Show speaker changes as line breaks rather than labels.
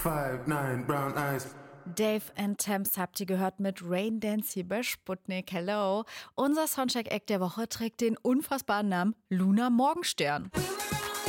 5'9", brown eyes.
Dave and Thames habt ihr gehört mit Rain Dance hier bei Sputnik. Hello. Unser Soundcheck-Act der Woche trägt den unfassbaren Namen Luna Morgenstern.